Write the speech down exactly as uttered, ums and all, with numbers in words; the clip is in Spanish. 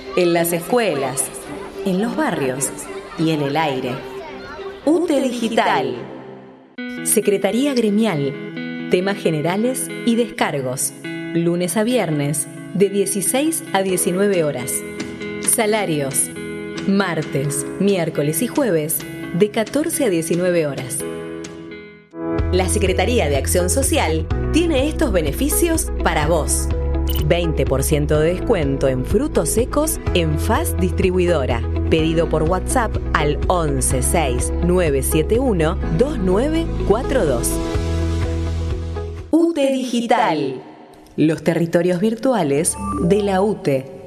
en las escuelas, en los barrios y en el aire. U T E Digital. Secretaría Gremial. Temas generales y descargos. Lunes a viernes, de dieciséis a diecinueve horas. Salarios. Martes, miércoles y jueves, de catorce a diecinueve horas. La Secretaría de Acción Social tiene estos beneficios para vos. veinte por ciento de descuento en frutos secos en F A S Distribuidora. Pedido por WhatsApp al once seis nueve siete uno dos nueve cuatro dos. U T E Digital. Los territorios virtuales de la U T E.